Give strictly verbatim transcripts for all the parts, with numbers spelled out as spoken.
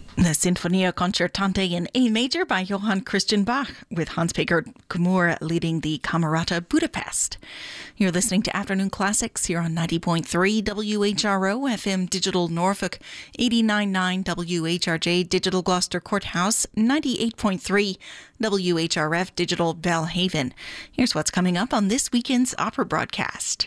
The Sinfonia Concertante in A major by Johann Christian Bach, with Hans-Peter Kumur leading the Camerata Budapest. You're listening to Afternoon Classics here on ninety point three W H R O F M Digital Norfolk, eighty-nine point nine W H R J Digital Gloucester Courthouse, ninety-eight point three W H R F Digital Belhaven. Here's what's coming up on this weekend's opera broadcast.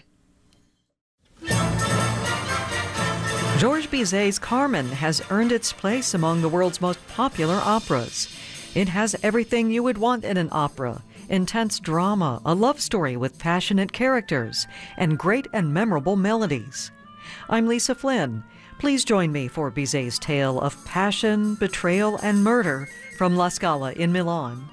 Georges Bizet's Carmen has earned its place among the world's most popular operas. It has everything you would want in an opera: intense drama, a love story with passionate characters, and great and memorable melodies. I'm Lisa Flynn. Please join me for Bizet's tale of passion, betrayal, and murder from La Scala in Milan.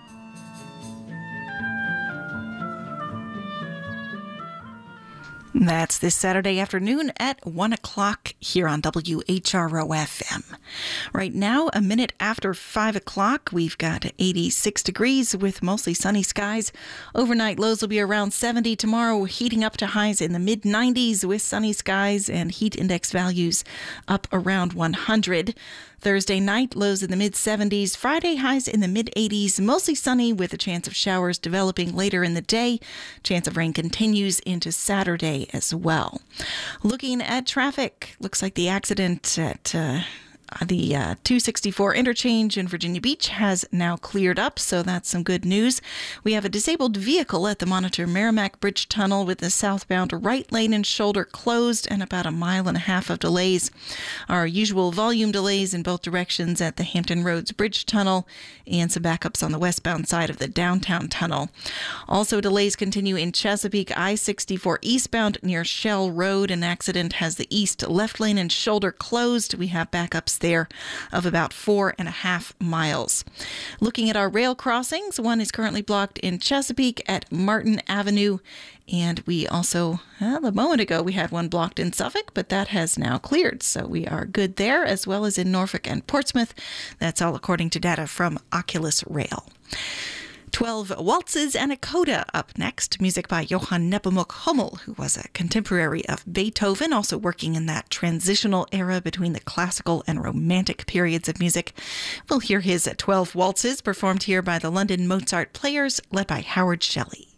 That's this Saturday afternoon at one o'clock here on W H R O F M. Right now, a minute after five o'clock, we've got eighty-six degrees with mostly sunny skies. Overnight lows will be around seventy tomorrow, heating up to highs in the mid nineties with sunny skies and heat index values up around one hundred. Thursday night, lows in the mid seventies. Friday, highs in the mid eighties. Mostly sunny with a chance of showers developing later in the day. Chance of rain continues into Saturday as well. Looking at traffic, looks like the accident at uh, the uh, two sixty-four interchange in Virginia Beach has now cleared up, so that's some good news. We have a disabled vehicle at the Monitor Merrimack Bridge Tunnel with the southbound right lane and shoulder closed and about a mile and a half of delays. Our usual volume delays in both directions at the Hampton Roads Bridge Tunnel and some backups on the westbound side of the downtown tunnel. Also, delays continue in Chesapeake I sixty-four eastbound near Shell Road. An accident has the east left lane and shoulder closed. We have backups there of about four and a half miles. Looking at our rail crossings, one is currently blocked in Chesapeake at Martin Avenue, and we also, well, a moment ago, we had one blocked in Suffolk, but that has now cleared, so we are good there, as well as in Norfolk and Portsmouth. That's all according to data from Oculus Rail. Twelve Waltzes and a Coda up next. Music by Johann Nepomuk Hummel, who was a contemporary of Beethoven, also working in that transitional era between the classical and romantic periods of music. We'll hear his Twelve Waltzes performed here by the London Mozart Players, led by Howard Shelley.